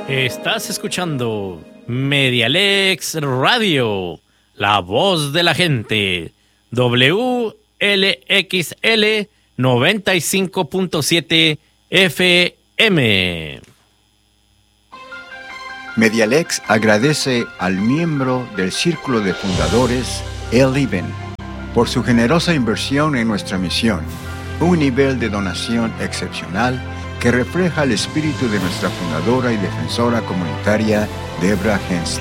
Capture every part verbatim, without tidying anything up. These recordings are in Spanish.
Estás escuchando Medialex Radio, la voz de la gente, W L X L noventa y cinco punto siete F M. Medialex agradece al miembro del Círculo de Fundadores, El Iben, por su generosa inversión en nuestra misión, un nivel de donación excepcional que refleja el espíritu de nuestra fundadora y defensora comunitaria, Debra Hensley.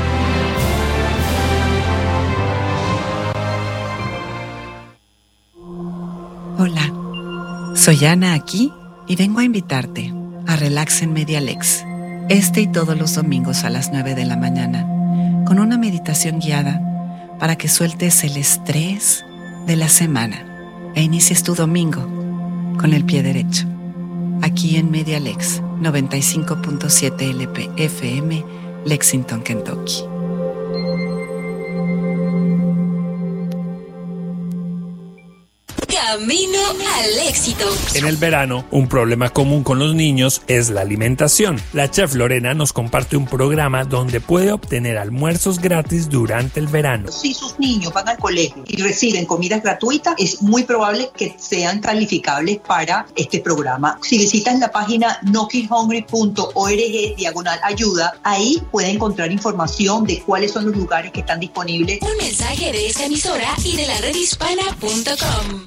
Hola, soy Ana aquí y vengo a invitarte a Relax en Medialex, este y todos los domingos a las nueve de la mañana, con una meditación guiada para que sueltes el estrés de la semana e inicies tu domingo con el pie derecho. Aquí en Medialex noventa y cinco punto siete L P F M, Lexington, Kentucky. Camino al éxito. En el verano, un problema común con los niños es la alimentación. La chef Lorena nos comparte un programa donde puede obtener almuerzos gratis durante el verano. Si sus niños van al colegio y reciben comidas gratuitas, es muy probable que sean calificables para este programa. Si visitan la página no kids hungry punto org diagonal ayuda, ahí puede encontrar información de cuáles son los lugares que están disponibles. Un mensaje de esta emisora y de la red hispana punto com.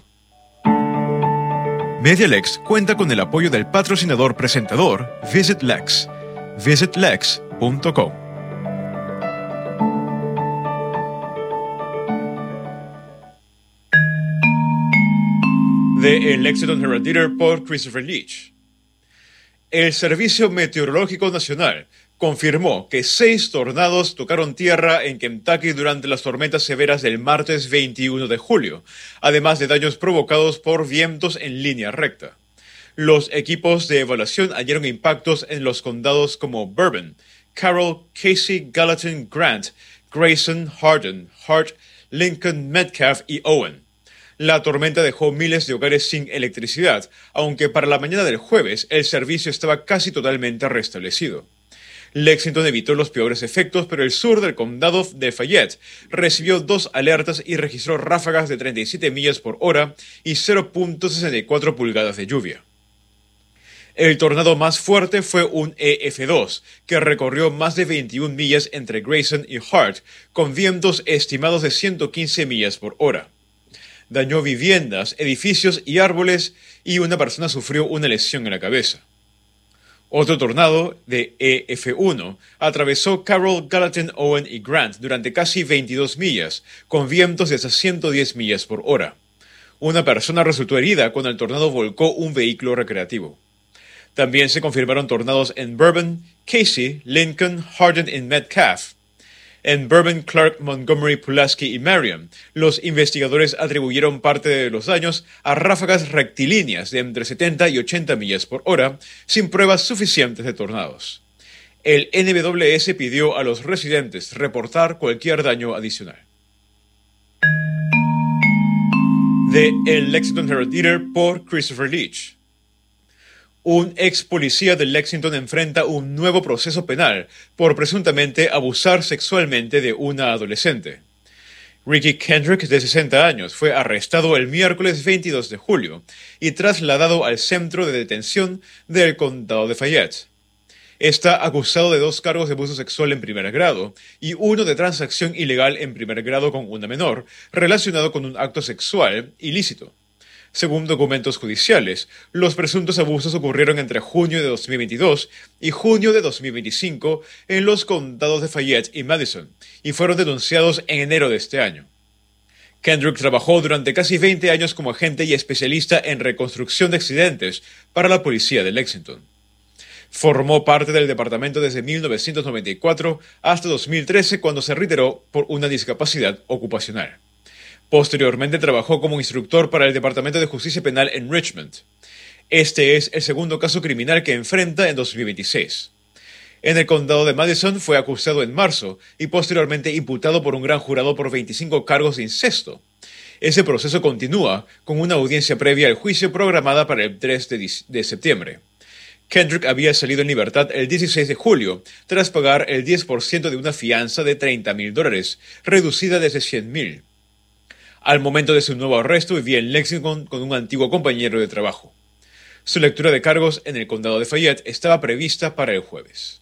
Medialex cuenta con el apoyo del patrocinador presentador Visit Lex. visit lex punto com. De El Lexington Herald Leader por Christopher Leach. El Servicio Meteorológico Nacional confirmó que seis tornados tocaron tierra en Kentucky durante las tormentas severas del martes veintiuno de julio, además de daños provocados por vientos en línea recta. Los equipos de evaluación hallaron impactos en los condados como Bourbon, Carroll, Casey, Gallatin, Grant, Grayson, Hardin, Hart, Lincoln, Metcalf y Owen. La tormenta dejó miles de hogares sin electricidad, aunque para la mañana del jueves el servicio estaba casi totalmente restablecido. Lexington evitó los peores efectos, pero el sur del condado de Fayette recibió dos alertas y registró ráfagas de treinta y siete millas por hora y cero punto sesenta y cuatro pulgadas de lluvia. El tornado más fuerte fue un E F dos, que recorrió más de veintiuna millas entre Grayson y Hart, con vientos estimados de ciento quince millas por hora. Dañó viviendas, edificios y árboles, y una persona sufrió una lesión en la cabeza. Otro tornado, de E F uno, atravesó Carroll, Gallatin, Owen y Grant durante casi veintidós millas, con vientos de hasta ciento diez millas por hora. Una persona resultó herida cuando el tornado volcó un vehículo recreativo. También se confirmaron tornados en Bourbon, Casey, Lincoln, Hardin y Metcalf. En Bourbon, Clark, Montgomery, Pulaski y Marion, los investigadores atribuyeron parte de los daños a ráfagas rectilíneas de entre setenta y ochenta millas por hora, sin pruebas suficientes de tornados. El N W S pidió a los residentes reportar cualquier daño adicional. De El Lexington Herald Leader por Christopher Leach. Un ex policía de Lexington enfrenta un nuevo proceso penal por presuntamente abusar sexualmente de una adolescente. Ricky Kendrick, de sesenta años, fue arrestado el miércoles veintidós de julio y trasladado al centro de detención del condado de Fayette. Está acusado de dos cargos de abuso sexual en primer grado y uno de transacción ilegal en primer grado con una menor, relacionado con un acto sexual ilícito. Según documentos judiciales, los presuntos abusos ocurrieron entre junio de dos mil veintidós y junio de dos mil veinticinco en los condados de Fayette y Madison, y fueron denunciados en enero de este año. Kendrick trabajó durante casi veinte años como agente y especialista en reconstrucción de accidentes para la policía de Lexington. Formó parte del departamento desde mil novecientos noventa y cuatro hasta dos mil trece, cuando se retiró por una discapacidad ocupacional. Posteriormente trabajó como instructor para el Departamento de Justicia Penal en Richmond. Este es el segundo caso criminal que enfrenta en dos mil veintiséis. En el condado de Madison fue acusado en marzo y posteriormente imputado por un gran jurado por veinticinco cargos de incesto. Ese proceso continúa con una audiencia previa al juicio programada para el tres de septiembre. Kendrick había salido en libertad el dieciséis de julio, tras pagar el diez por ciento de una fianza de treinta mil dólares, reducida desde cien mil. Al momento de su nuevo arresto vivía en Lexington con un antiguo compañero de trabajo. Su lectura de cargos en el condado de Fayette estaba prevista para el jueves.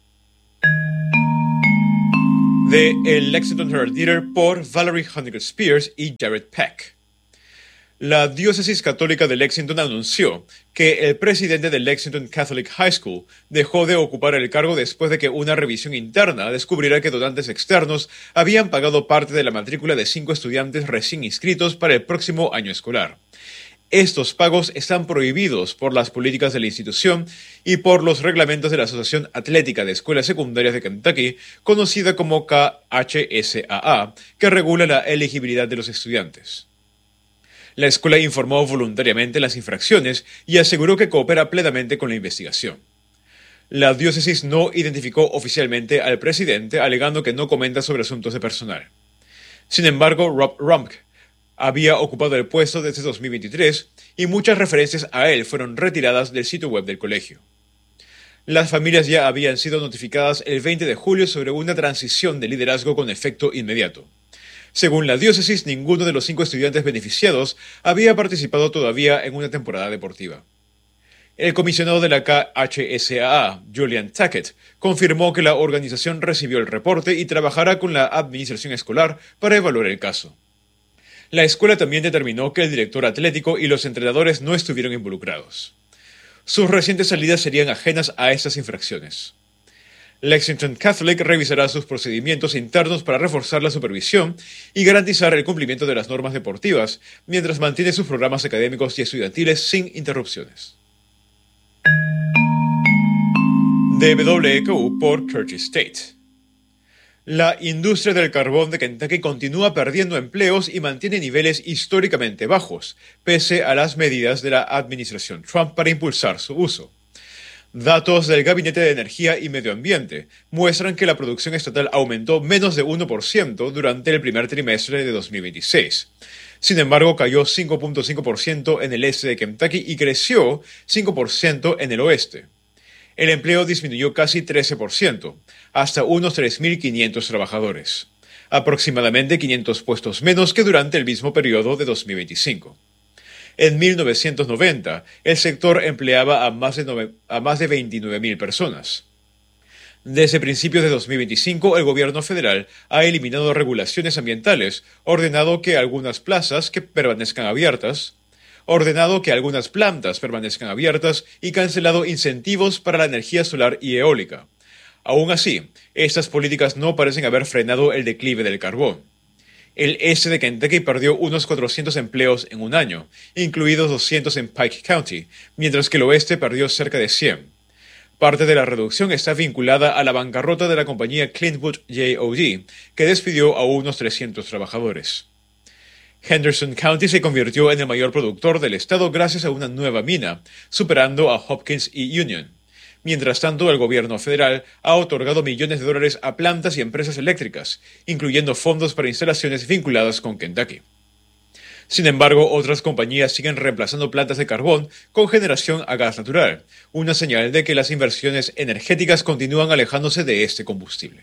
De El Lexington Herald-Leader por Valerie Honeycutt Spears y Jared Peck. La diócesis católica de Lexington anunció que el presidente del Lexington Catholic High School dejó de ocupar el cargo después de que una revisión interna descubriera que donantes externos habían pagado parte de la matrícula de cinco estudiantes recién inscritos para el próximo año escolar. Estos pagos están prohibidos por las políticas de la institución y por los reglamentos de la Asociación Atlética de Escuelas Secundarias de Kentucky, conocida como K H S A A, que regula la elegibilidad de los estudiantes. La escuela informó voluntariamente las infracciones y aseguró que coopera plenamente con la investigación. La diócesis no identificó oficialmente al presidente, alegando que no comenta sobre asuntos de personal. Sin embargo, Rob Rumk había ocupado el puesto desde dos mil veintitrés y muchas referencias a él fueron retiradas del sitio web del colegio. Las familias ya habían sido notificadas el veinte de julio sobre una transición de liderazgo con efecto inmediato. Según la diócesis, ninguno de los cinco estudiantes beneficiados había participado todavía en una temporada deportiva. El comisionado de la K H S A A, Julian Tackett, confirmó que la organización recibió el reporte y trabajará con la administración escolar para evaluar el caso. La escuela también determinó que el director atlético y los entrenadores no estuvieron involucrados. Sus recientes salidas serían ajenas a estas infracciones. Lexington Catholic revisará sus procedimientos internos para reforzar la supervisión y garantizar el cumplimiento de las normas deportivas, mientras mantiene sus programas académicos y estudiantiles sin interrupciones. De W K U por Curtis State. La industria del carbón de Kentucky continúa perdiendo empleos y mantiene niveles históricamente bajos, pese a las medidas de la administración Trump para impulsar su uso. Datos del Gabinete de Energía y Medio Ambiente muestran que la producción estatal aumentó menos de uno por ciento durante el primer trimestre de dos mil veintiséis. Sin embargo, cayó cinco punto cinco por ciento en el este de Kentucky y creció cinco por ciento en el oeste. El empleo disminuyó casi trece por ciento, hasta unos tres mil quinientos trabajadores, aproximadamente quinientos puestos menos que durante el mismo periodo de dos mil veinticinco. En mil novecientos noventa, el sector empleaba a más de, nove, a más de veintinueve mil personas. Desde principios de dos mil veinticinco, el gobierno federal ha eliminado regulaciones ambientales, ordenado que algunas plazas que permanezcan abiertas, ordenado que algunas plantas permanezcan abiertas y cancelado incentivos para la energía solar y eólica. Aún así, estas políticas no parecen haber frenado el declive del carbón. El este de Kentucky perdió unos cuatrocientos empleos en un año, incluidos doscientos en Pike County, mientras que el oeste perdió cerca de cien. Parte de la reducción está vinculada a la bancarrota de la compañía Clintwood J O D, que despidió a unos trescientos trabajadores. Henderson County se convirtió en el mayor productor del estado gracias a una nueva mina, superando a Hopkins y Union. Mientras tanto, el gobierno federal ha otorgado millones de dólares a plantas y empresas eléctricas, incluyendo fondos para instalaciones vinculadas con Kentucky. Sin embargo, otras compañías siguen reemplazando plantas de carbón con generación a gas natural, una señal de que las inversiones energéticas continúan alejándose de este combustible.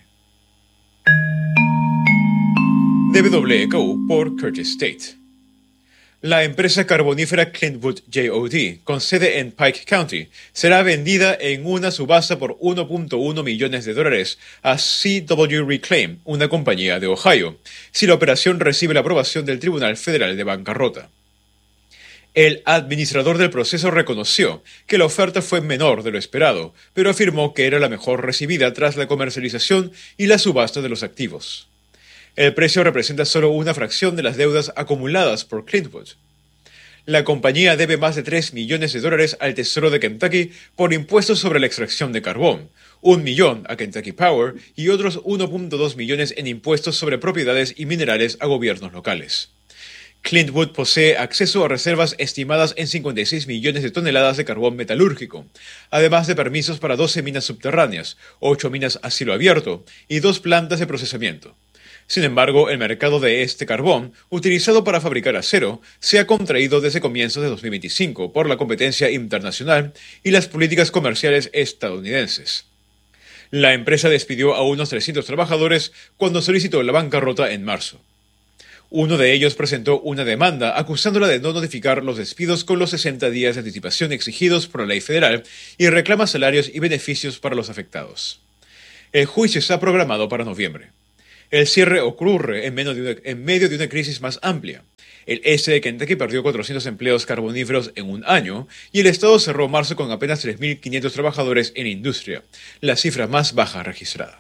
De W K U por Curtis State. La empresa carbonífera Clintwood J O D, con sede en Pike County, será vendida en una subasta por uno punto uno millones de dólares a C W Reclaim, una compañía de Ohio, si la operación recibe la aprobación del Tribunal Federal de Bancarrota. El administrador del proceso reconoció que la oferta fue menor de lo esperado, pero afirmó que era la mejor recibida tras la comercialización y la subasta de los activos. El precio representa solo una fracción de las deudas acumuladas por Clintwood. La compañía debe más de tres millones de dólares al Tesoro de Kentucky por impuestos sobre la extracción de carbón, un millón a Kentucky Power y otros uno punto dos millones en impuestos sobre propiedades y minerales a gobiernos locales. Clintwood posee acceso a reservas estimadas en cincuenta y seis millones de toneladas de carbón metalúrgico, además de permisos para doce minas subterráneas, ocho minas a cielo abierto y dos plantas de procesamiento. Sin embargo, el mercado de este carbón, utilizado para fabricar acero, se ha contraído desde comienzos de dos mil veinticinco por la competencia internacional y las políticas comerciales estadounidenses. La empresa despidió a unos trescientos trabajadores cuando solicitó la bancarrota en marzo. Uno de ellos presentó una demanda acusándola de no notificar los despidos con los sesenta días de anticipación exigidos por la ley federal y reclama salarios y beneficios para los afectados. El juicio está programado para noviembre. El cierre ocurre en medio de una, en medio de una crisis más amplia. El este de Kentucky perdió cuatrocientos empleos carboníferos en un año y el estado cerró marzo con apenas tres mil quinientos trabajadores en industria, la cifra más baja registrada.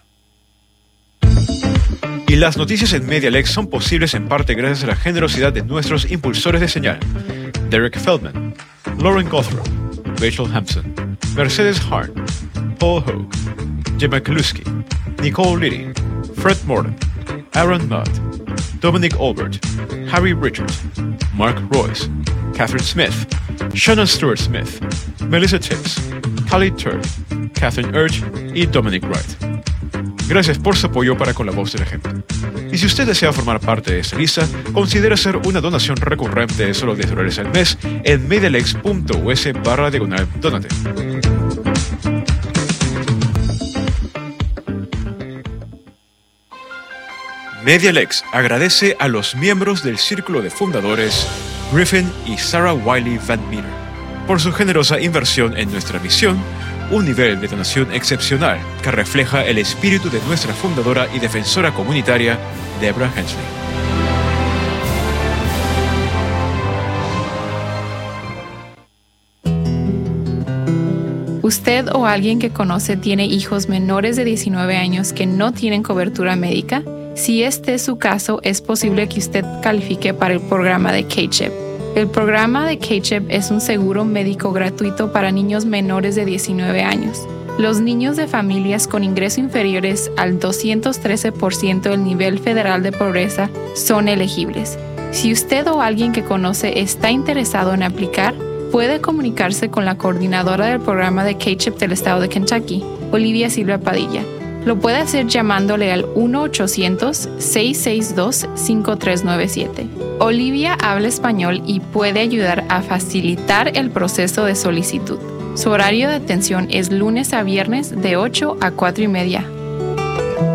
Y las noticias en MediaLex son posibles en parte gracias a la generosidad de nuestros impulsores de señal: Derek Feldman, Lauren Gothrow, Rachel Hampson, Mercedes Harn, Paul Hogue, Gemma Kaluski, Nicole Liddy, Fred Morton, Aaron Mudd, Dominic Albert, Harry Richard, Mark Royce, Catherine Smith, Shannon Stewart Smith, Melissa Tibbs, Callie Turd, Catherine Urge y Dominic Wright. Gracias por su apoyo para con la voz de la gente. Y si usted desea formar parte de esta lista, considere hacer una donación recurrente de solo diez dólares al mes en medialex.us barra diagonal donate. MediaLex agradece a los miembros del círculo de fundadores Griffin y Sarah Wiley Van Meter por su generosa inversión en nuestra misión, un nivel de donación excepcional que refleja el espíritu de nuestra fundadora y defensora comunitaria, Deborah Hensley. ¿Usted o alguien que conoce tiene hijos menores de diecinueve años que no tienen cobertura médica? Si este es su caso, es posible que usted califique para el programa de K-CHIP. El programa de K-CHIP es un seguro médico gratuito para niños menores de diecinueve años. Los niños de familias con ingresos inferiores al doscientos trece por ciento del nivel federal de pobreza son elegibles. Si usted o alguien que conoce está interesado en aplicar, puede comunicarse con la coordinadora del programa de K-CHIP del estado de Kentucky, Olivia Silva Padilla. Lo puede hacer llamándole al uno ochocientos, seis seis dos, cinco tres nueve siete. Olivia habla español y puede ayudar a facilitar el proceso de solicitud. Su horario de atención es lunes a viernes de ocho a cuatro y media